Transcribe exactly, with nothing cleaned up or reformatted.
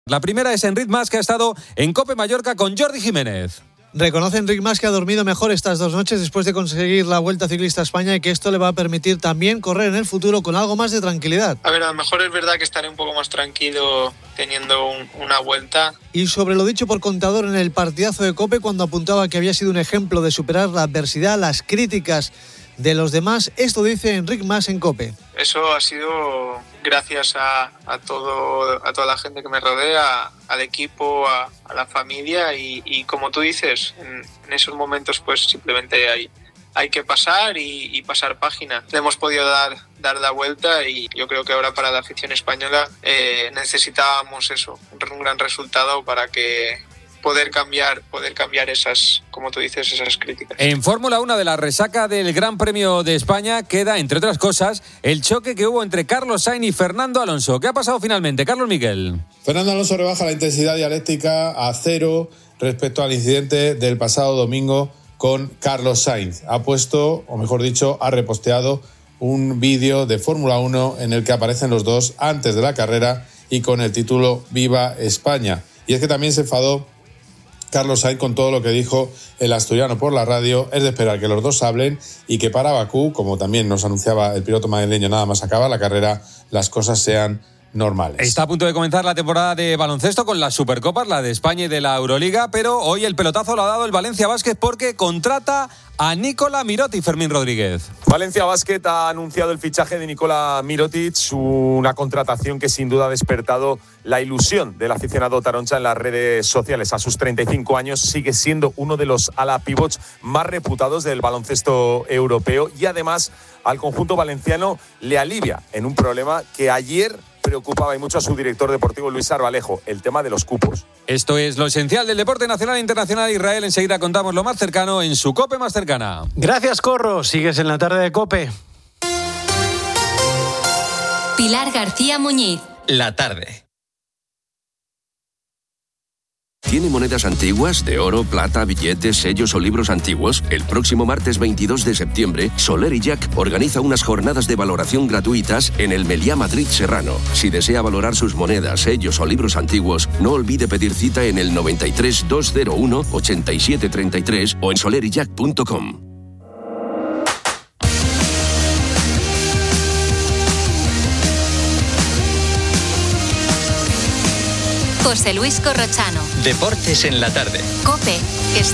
La primera es Enric Mas, que ha estado en COPE Mallorca con Jordi Jiménez. Reconoce Enric Mas que ha dormido mejor estas dos noches después de conseguir la Vuelta Ciclista a España y que esto le va a permitir también correr en el futuro con algo más de tranquilidad. A ver, a lo mejor es verdad que estaré un poco más tranquilo teniendo un, una vuelta. Y sobre lo dicho por Contador en el partidazo de COPE, cuando apuntaba que había sido un ejemplo de superar la adversidad, las críticas de los demás, esto dice Enric Mas en COPE. Eso ha sido gracias a, a, todo, a toda la gente que me rodea, al equipo, a, a la familia y, y como tú dices, en, en esos momentos pues simplemente hay, hay que pasar y, y pasar página. Le hemos podido dar, dar la vuelta y yo creo que ahora para la afición española eh, necesitábamos eso, un gran resultado para que poder cambiar, poder cambiar esas, como tú dices, esas críticas. En Fórmula uno de la resaca del Gran Premio de España queda, entre otras cosas, el choque que hubo entre Carlos Sainz y Fernando Alonso. ¿Qué ha pasado finalmente, Carlos Miguel? Fernando Alonso rebaja la intensidad dialéctica a cero respecto al incidente del pasado domingo con Carlos Sainz. Ha puesto, o mejor dicho, ha reposteado un vídeo de Fórmula uno en el que aparecen los dos antes de la carrera y con el título Viva España. Y es que también se enfadó Carlos Sainz con todo lo que dijo el asturiano por la radio. Es de esperar que los dos hablen y que para Bakú, como también nos anunciaba el piloto madrileño nada más acaba la carrera, las cosas sean normales. Está a punto de comenzar la temporada de baloncesto con las Supercopas, la de España y de la Euroliga, pero hoy el pelotazo lo ha dado el Valencia Basket porque contrata a Nikola Mirotic, Fermín Rodríguez. Valencia Basket ha anunciado el fichaje de Nikola Mirotic, una contratación que sin duda ha despertado la ilusión del aficionado taroncha en las redes sociales. A sus treinta y cinco años sigue siendo uno de los ala pivots más reputados del baloncesto europeo y además al conjunto valenciano le alivia en un problema que ayer preocupaba y mucho a su director deportivo Luis Arbalejo, el tema de los cupos. Esto es lo esencial del deporte nacional e internacional. Israel, enseguida contamos lo más cercano en su COPE más cercana. Gracias, Corro. Sigues en la tarde de COPE. Pilar García Muñiz. La tarde. ¿Tiene monedas antiguas, de oro, plata, billetes, sellos o libros antiguos? El próximo martes veintidós de septiembre, Soler y Jack organiza unas jornadas de valoración gratuitas en el Meliá Madrid Serrano. Si desea valorar sus monedas, sellos o libros antiguos, no olvide pedir cita en el noventa y tres, doscientos uno, ochenta y siete treinta y tres o en soler y jack punto com. José Luis Corrochano. Deportes en la tarde. COPE.